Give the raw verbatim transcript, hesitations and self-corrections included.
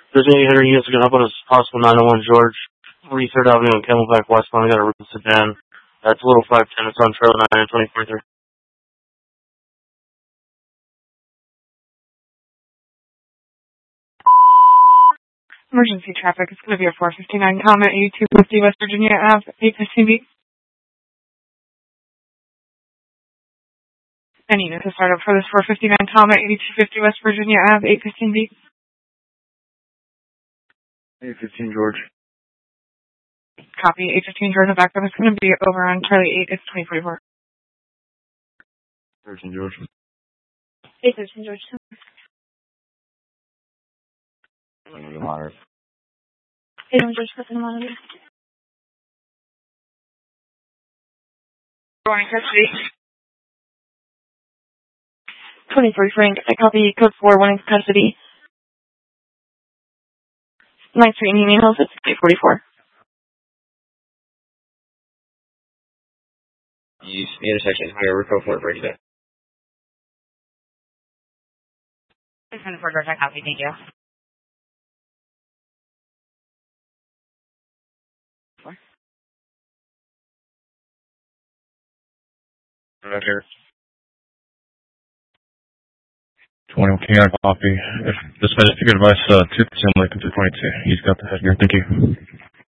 There's any hitter units that can help on this possible nine oh one George, forty-third Avenue and Camelback westbound. I got a Ripple sedan. That's a little five ten. It's on trail nine and twenty forty-three. Emergency traffic. It's going to be a four fifty-nine Comet, eighty-two fifty West Virginia Avenue, eight fifteen B. Any units to start up for this four fifty-nine Comet, eighty-two fifty West Virginia Avenue, eight fifteen B. eight fifteen George. Copy, eight fifteen George. The backup is going to be over on Charlie eight. It's twenty forty-four. thirteen George. eight fifteen George. Monitor. eight one George, pressing the monitor. Going custody. twenty-three Frank, I copy code four, one in custody. ninth Street and Union Hills, it's eight forty-four. Use the intersection, higher code four, break it. six hundred four George, I copy, thank you. Roger. twenty-one King, I copy. If this message, you can advise uh, two percent Lincoln two twenty-two. He's got the headgear. Thank you.